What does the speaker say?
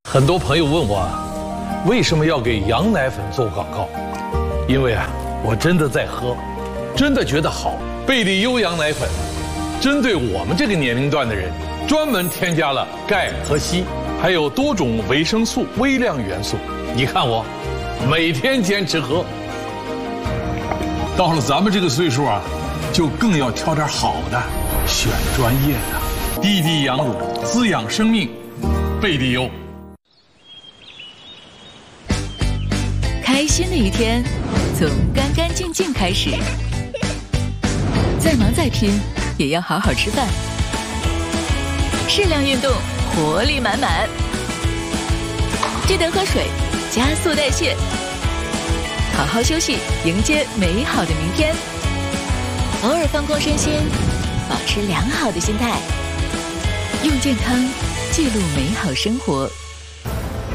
很多朋友问我啊，为什么要给羊奶粉做广告？因为啊，我真的在喝，真的觉得好。贝利优羊奶粉，针对我们这个年龄段的人，专门添加了钙和硒，还有多种维生素、微量元素。你看我，每天坚持喝。 到了咱们这个岁数啊，就更要挑点好的，选专业的。滴滴羊乳，滋养生命，贝利优。 开心的一天，从干干净净开始。再忙再拼，也要好好吃饭。适量运动，活力满满。记得喝水，加速代谢。好好休息，迎接美好的明天。偶尔放空身心，保持良好的心态。用健康记录美好生活。